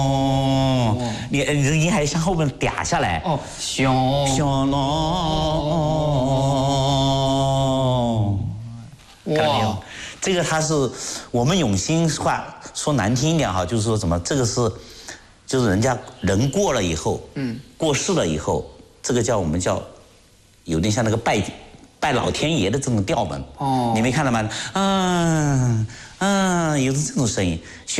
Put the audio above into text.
你音还向后面嗲下来。 哦，小龙，看到没有？这个它是我们永兴话说难听一点哈，就是说什么这个是，就是人家人过了以后，过世了以后，这个我们叫，有点像那个拜老天爷的这种调门。哦，你没看到吗？有这种声音。